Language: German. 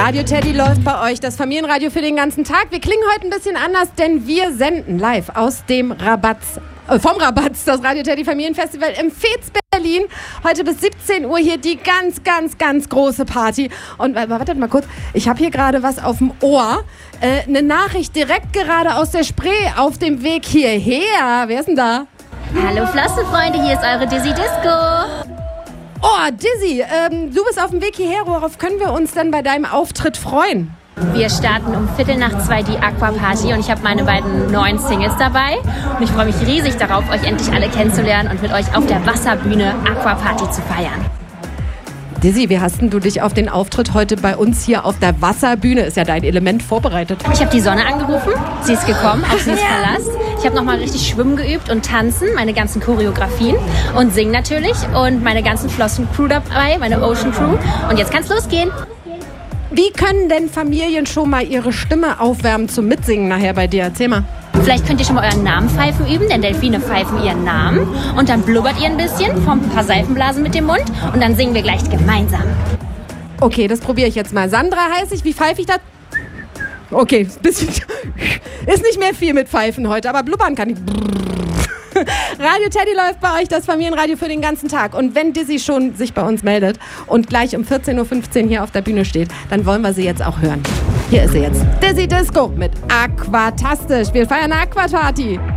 Radio Teddy läuft bei euch, das Familienradio für den ganzen Tag. Wir klingen heute ein bisschen anders, denn wir senden live aus dem Rabatz, vom Rabatz, das Radio Teddy Familienfestival im Veets Berlin. Heute bis 17 Uhr hier die ganz große Party. Und wartet mal kurz, ich habe hier gerade was auf dem Ohr. Eine Nachricht direkt gerade aus der Spree auf dem Weg hierher. Wer ist denn da? Hallo Flossenfreunde, hier ist eure Dizzy Disco. Oh, Dizzy, du bist auf dem Weg hierher. Worauf können wir uns denn bei deinem Auftritt freuen? Wir starten um 1:45 die Aquaparty und ich habe meine beiden neuen Singles dabei. Und ich freue mich riesig darauf, euch endlich alle kennenzulernen und mit euch auf der Wasserbühne Aquaparty zu feiern. Dizzy, wie hast denn du dich auf den Auftritt heute bei uns hier auf der Wasserbühne, ist ja dein Element, vorbereitet? Ich habe die Sonne angerufen, sie ist gekommen, auf sie ist Verlass. Ich habe nochmal richtig Schwimmen geübt und Tanzen, meine ganzen Choreografien und Singen natürlich und meine ganzen Flossen-Crew dabei, meine Ocean Crew. Und jetzt kann's losgehen. Wie können denn Familien schon mal ihre Stimme aufwärmen zum Mitsingen nachher bei dir? Erzähl mal. Vielleicht könnt ihr schon mal euren Namen pfeifen üben, denn Delfine pfeifen ihren Namen. Und dann blubbert ihr ein bisschen, formt ein paar Seifenblasen mit dem Mund und dann singen wir gleich gemeinsam. Okay, das probiere ich jetzt mal. Sandra heiße ich, wie pfeife ich das? Okay, bisschen, ist nicht mehr viel mit Pfeifen heute, aber blubbern kann ich. Radio Teddy läuft bei euch, das Familienradio für den ganzen Tag. Und wenn Dizzy schon sich bei uns meldet und gleich um 14:15 Uhr hier auf der Bühne steht, dann wollen wir sie jetzt auch hören. Hier ist sie jetzt. Dizzy Disco mit Aquatastisch. Wir feiern eine Aquaparty.